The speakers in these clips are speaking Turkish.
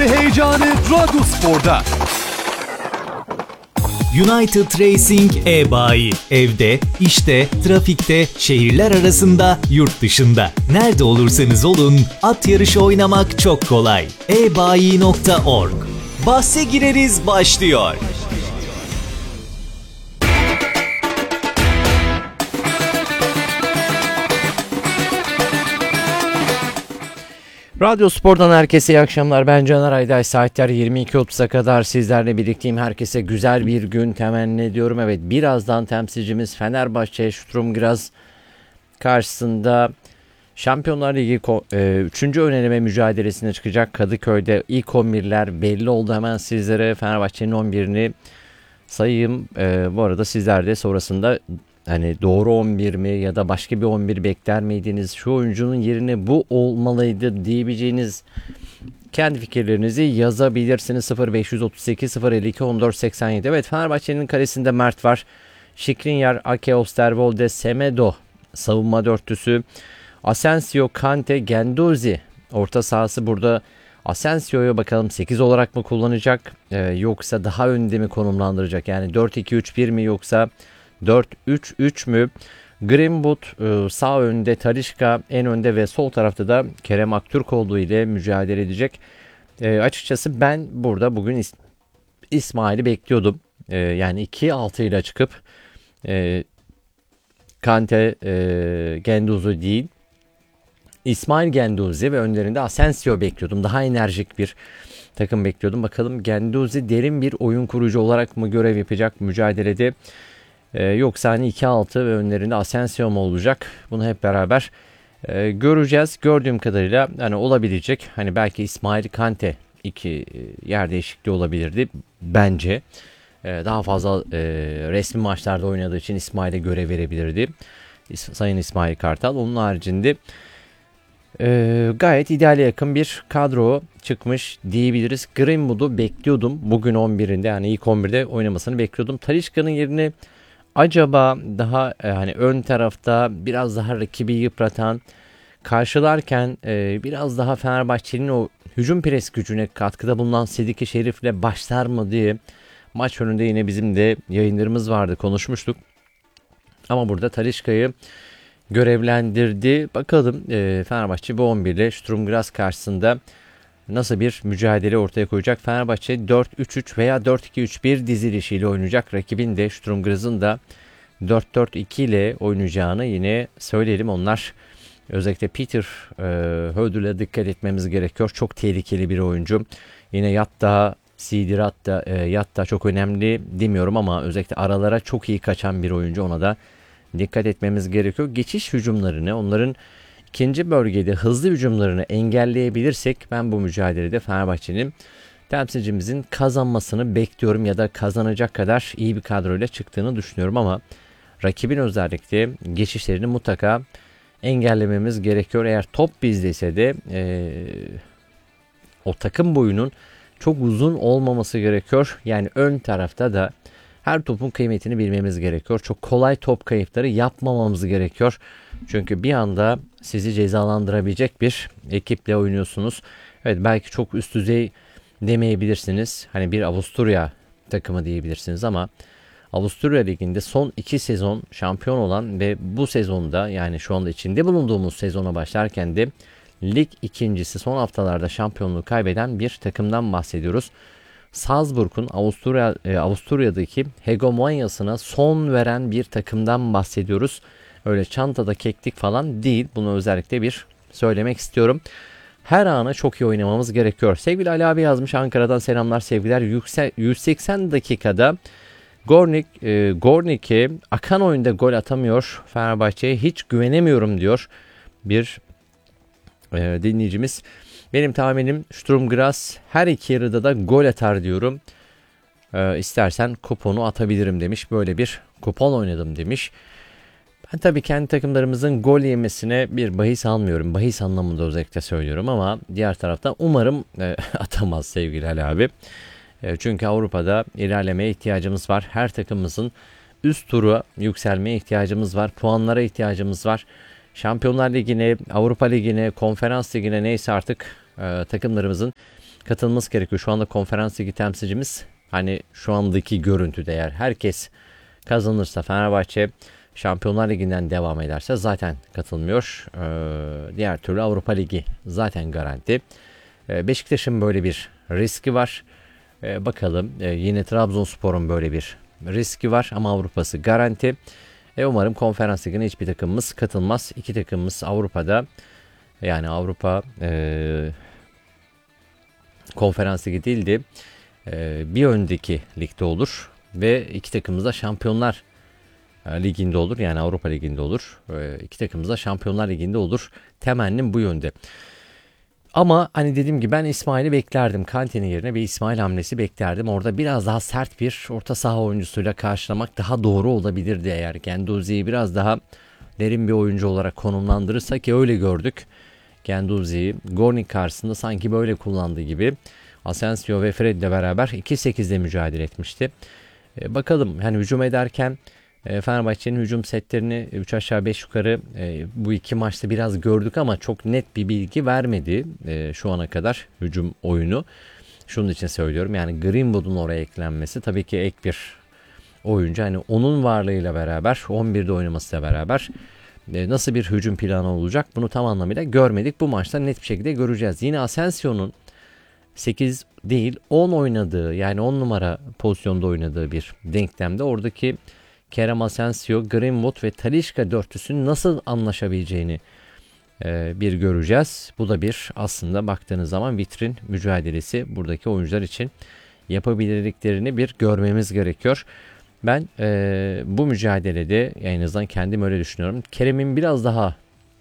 ve heyecanı Radyospor'da. United Racing e-Bayi. Evde, işte, trafikte, şehirler arasında, yurt dışında. Nerede olursanız olun, at yarışı oynamak çok kolay. ebayi.org. Bahse gireriz başlıyor. Radyo Spor'dan herkese iyi akşamlar. Ben Caner Ayday. Saatler 22.30'a kadar sizlerle birlikteyim. Herkese güzel bir gün temenni ediyorum. Evet, birazdan temsilcimiz Fenerbahçe Sturm Graz karşısında Şampiyonlar Ligi 3. ön eleme mücadelesine çıkacak. Kadıköy'de ilk 11'ler belli oldu. Hemen sizlere Fenerbahçe'nin 11'ini sayayım. Bu arada sizler de sonrasında hani doğru 11 mi ya da başka bir 11 bekler miydiniz? Şu oyuncunun yerine bu olmalıydı diyebileceğiniz kendi fikirlerinizi yazabilirsiniz. 0538 052 1487. Evet, Fenerbahçe'nin kalesinde Mert var. Skriniar, Ake, Osterwolde, Semedo savunma dörtlüsü. Asensio, Kante, Guendouzi orta sahası. Burada Asensio'yu bakalım 8 olarak mı kullanacak yoksa daha önde mi konumlandıracak? Yani 4-2-3-1 mi yoksa 4-3-3 mü? Greenwood sağ önde, Talisca en önde ve sol tarafta da Kerem Aktürkoğlu ile mücadele edecek. Açıkçası ben burada bugün İsmail'i bekliyordum. Yani 2-6 ile çıkıp Kante, Guendouzi değil, İsmail Guendouzi ve önlerinde Asensio bekliyordum. Daha enerjik bir takım bekliyordum. Bakalım Guendouzi derin bir oyun kurucu olarak mı görev yapacak mücadelede? Yoksa hani 2-6 ve önlerinde Asensio mu olacak? Bunu hep beraber göreceğiz. Gördüğüm kadarıyla hani olabilecek. Hani belki İsmail Kante iki yer değişikliği olabilirdi bence. Daha fazla resmi maçlarda oynadığı için İsmail'e görev verebilirdi. Sayın İsmail Kartal. Onun haricinde gayet ideale yakın bir kadro çıkmış diyebiliriz. Greenwood'u bekliyordum. Bugün 11'inde yani ilk 11'de oynamasını bekliyordum. Talisca'nın yerine acaba daha hani ön tarafta biraz daha rakibi yıpratan, karşılarken biraz daha Fenerbahçe'nin o hücum pres gücüne katkıda bulunan Sediki Şerif'le başlar mı diye maç önünde yine bizim de yayınlarımız vardı, konuşmuştuk. Ama burada Talisca'yı görevlendirdi. Bakalım Fenerbahçe bu 11 ile Sturm Graz karşısında nasıl bir mücadele ortaya koyacak? Fenerbahçe 4-3-3 veya 4-2-3-1 dizilişiyle oynayacak. Rakibin de Sturm Graz'ın da 4-4-2 ile oynayacağını yine söyleyelim. Onlar özellikle Peter Hödül'e dikkat etmemiz gerekiyor. Çok tehlikeli bir oyuncu. Yine Yatta çok önemli demiyorum ama özellikle aralara çok iyi kaçan bir oyuncu. Ona da dikkat etmemiz gerekiyor. Geçiş hücumlarını, onların ikinci bölgede hızlı hücumlarını engelleyebilirsek ben bu mücadelede Fenerbahçe'nin temsilcimizin kazanmasını bekliyorum ya da kazanacak kadar iyi bir kadroyla çıktığını düşünüyorum ama rakibin özellikle geçişlerini mutlaka engellememiz gerekiyor. Eğer top bizdeyse de o takım boyunun çok uzun olmaması gerekiyor. Yani ön tarafta da her topun kıymetini bilmemiz gerekiyor. Çok kolay top kayıpları yapmamamız gerekiyor. Çünkü bir anda sizi cezalandırabilecek bir ekiple oynuyorsunuz. Evet, belki çok üst düzey demeyebilirsiniz. Hani bir Avusturya takımı diyebilirsiniz ama Avusturya Ligi'nde son 2 sezon şampiyon olan ve bu sezonda yani şu anda içinde bulunduğumuz sezona başlarken de lig ikincisi son haftalarda şampiyonluğu kaybeden bir takımdan bahsediyoruz. Salzburg'un Avusturya'daki hegemonyasına son veren bir takımdan bahsediyoruz. Öyle çantada keklik falan değil. Bunu özellikle bir söylemek istiyorum. Her anı çok iyi oynamamız gerekiyor. Sevgili Ali abi yazmış, Ankara'dan selamlar sevgiler. 180 dakikada Gornik'e akan oyunda gol atamıyor. Fenerbahçe'ye hiç güvenemiyorum diyor bir dinleyicimiz. Benim tahminim Sturm Graz her iki yarıda da gol atar diyorum. İstersen kuponu atabilirim demiş. Böyle bir kupon oynadım demiş. Ben tabii kendi takımlarımızın gol yemesine bir bahis almıyorum. Bahis anlamında özellikle söylüyorum ama diğer taraftan umarım atamaz sevgili Ali abi. Çünkü Avrupa'da ilerlemeye ihtiyacımız var. Her takımımızın üst tura yükselmeye ihtiyacımız var. Puanlara ihtiyacımız var. Şampiyonlar Ligi'ne, Avrupa Ligi'ne, Konferans Ligi'ne neyse artık takımlarımızın katılması gerekiyor. Şu anda konferans ligi temsilcimiz, hani şu andaki görüntüde eğer herkes kazanırsa, Fenerbahçe Şampiyonlar Ligi'nden devam ederse zaten katılmıyor. Diğer türlü Avrupa Ligi zaten garanti. Beşiktaş'ın böyle bir riski var. Bakalım, yine Trabzonspor'un böyle bir riski var ama Avrupa'sı garanti. Umarım konferans ligine hiçbir takımımız katılmaz. 2 takımımız Avrupa'da, yani Avrupa konferans ligi değildi. Bir öndeki ligde olur ve 2 takımımız da Şampiyonlar Ligi'nde olur, yani Avrupa Ligi'nde olur. 2 takımımız da Şampiyonlar Ligi'nde olur. Temennim bu yönde. Ama hani dediğim gibi ben İsmail'i beklerdim. Kante'nin yerine bir İsmail hamlesi beklerdim. Orada biraz daha sert bir orta saha oyuncusuyla karşılamak daha doğru olabilirdi eğer Guendouzi'yi biraz daha derin bir oyuncu olarak konumlandırırsa, ki öyle gördük. Guendouzi'yi Gornik karşısında sanki böyle kullandığı gibi. Asensio ve Fred ile beraber 2-8'de mücadele etmişti. Bakalım, hani hücum ederken Fenerbahçe'nin hücum setlerini 3 aşağı 5 yukarı bu 2 maçta biraz gördük ama çok net bir bilgi vermedi şu ana kadar hücum oyunu. Şunun için söylüyorum, yani Greenwood'un oraya eklenmesi tabii ki ek bir oyuncu. Hani onun varlığıyla beraber, 11'de oynamasıyla beraber nasıl bir hücum planı olacak bunu tam anlamıyla görmedik. Bu maçta net bir şekilde göreceğiz. Yine Asensio'nun 8 değil 10 oynadığı, yani 10 numara pozisyonda oynadığı bir denklemde oradaki Kerem Asensio, Greenwood ve Talisca dörtlüsünün nasıl anlaşabileceğini bir göreceğiz. Bu da bir aslında baktığınız zaman vitrin mücadelesi, buradaki oyuncular için yapabildiklerini bir görmemiz gerekiyor. Ben bu mücadelede, en azından kendim öyle düşünüyorum, Kerem'in biraz daha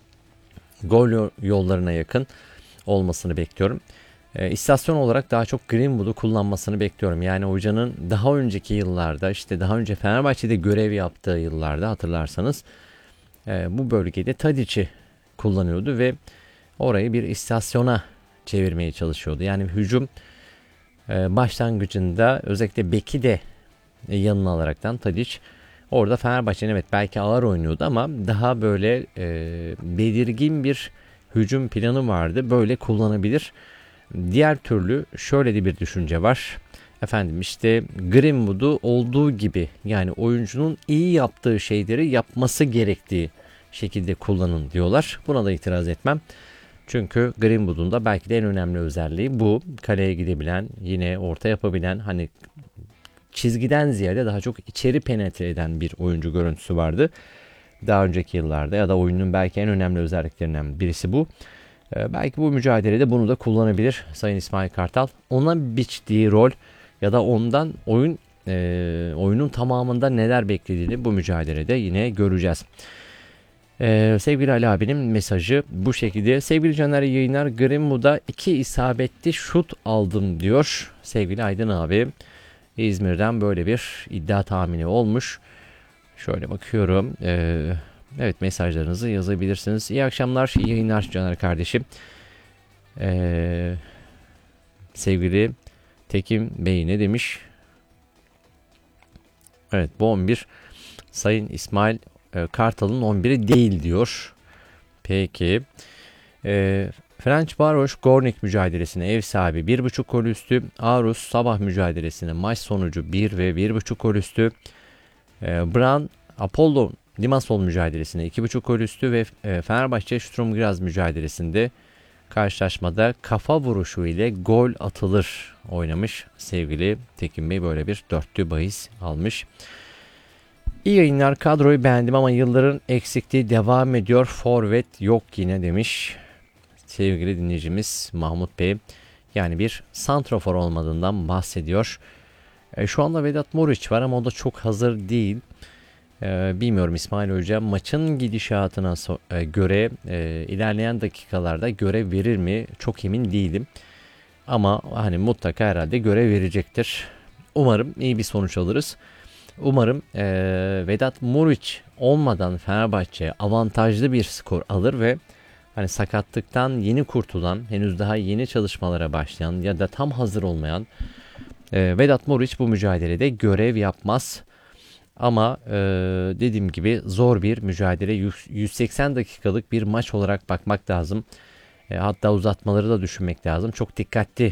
gol yollarına yakın olmasını bekliyorum. İstasyon olarak daha çok Greenwood'u kullanmasını bekliyorum. Yani hocanın daha önceki yıllarda, işte daha önce Fenerbahçe'de görev yaptığı yıllarda hatırlarsanız bu bölgede Tadic'i kullanıyordu ve orayı bir istasyona çevirmeye çalışıyordu. Yani hücum başlangıcında özellikle beki de yanına alaraktan Tadic orada Fenerbahçe'nin evet belki ağır oynuyordu ama daha böyle belirgin bir hücum planı vardı. Böyle kullanabilir. Diğer türlü şöyle de bir düşünce var. Efendim işte Greenwood'u olduğu gibi, yani oyuncunun iyi yaptığı şeyleri yapması gerektiği şekilde kullanın diyorlar. Buna da itiraz etmem. Çünkü Greenwood'un da belki de en önemli özelliği bu. Kaleye gidebilen, yine orta yapabilen, hani çizgiden ziyade daha çok içeri penetre eden bir oyuncu görüntüsü vardı daha önceki yıllarda, ya da oyunun belki en önemli özelliklerinden birisi bu. Belki bu mücadelede bunu da kullanabilir Sayın İsmail Kartal. Ona biçtiği rol ya da ondan oyunun tamamında neler beklediğini bu mücadelede yine göreceğiz. Sevgili Ali abinin mesajı bu şekilde. Sevgili Caner, yayınlar. Greenwood'a 2 isabetli şut aldım diyor sevgili Aydın abi. İzmir'den böyle bir iddia tahmini olmuş. Şöyle bakıyorum. Evet, mesajlarınızı yazabilirsiniz. İyi akşamlar, iyi yayınlar Caner kardeşim. Sevgili Tekin Bey ne demiş? Evet, bu 11 Sayın İsmail Kartal'ın 11'i değil diyor. Peki. Ferencvaros Gornik mücadelesine ev sahibi 1.5 gol üstü. Aarhus Sabah mücadelesine maç sonucu 1 ve 1.5 gol üstü. Bran Apollo Limassol mücadelesine 2.5 gol üstü ve Fenerbahçe Sturm Graz mücadelesinde karşılaşmada kafa vuruşu ile gol atılır oynamış sevgili Tekin Bey, böyle bir dörtlü bahis almış. İyi yayınlar, kadroyu beğendim ama yılların eksikliği devam ediyor. Forvet yok yine demiş sevgili dinleyicimiz Mahmut Bey. Yani bir santrafor olmadığından bahsediyor. Şu anda Vedat Muriç var ama o da çok hazır değil. Bilmiyorum İsmail Hoca maçın gidişatına göre ilerleyen dakikalarda görev verir mi çok emin değilim. Ama hani mutlaka herhalde görev verecektir. Umarım iyi bir sonuç alırız. Umarım Vedat Muriç olmadan Fenerbahçe avantajlı bir skor alır ve hani sakatlıktan yeni kurtulan, henüz daha yeni çalışmalara başlayan ya da tam hazır olmayan Vedat Muriç bu mücadelede görev yapmaz. Ama dediğim gibi zor bir mücadele, 180 dakikalık bir maç olarak bakmak lazım. Hatta uzatmaları da düşünmek lazım. Çok dikkatli